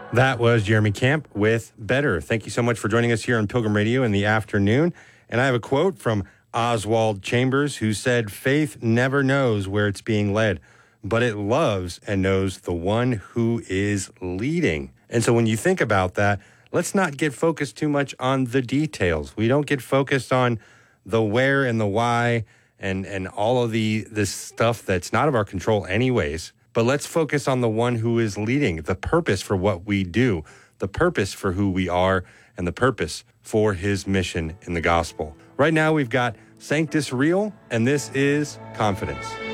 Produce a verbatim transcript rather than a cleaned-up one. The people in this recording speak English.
That was Jeremy Camp with Better. Thank you so much for joining us here on Pilgrim Radio in the afternoon. And I have a quote from Oswald Chambers, who said, "Faith never knows where it's being led, but it loves and knows the one who is leading." And so when you think about that, let's not get focused too much on the details. We don't get focused on the where and the why and, and all of the this stuff that's not of our control anyways. But let's focus on the one who is leading, the purpose for what we do, the purpose for who we are, and the purpose for his mission in the gospel. Right now, we've got Sanctus Real, and this is Confidence.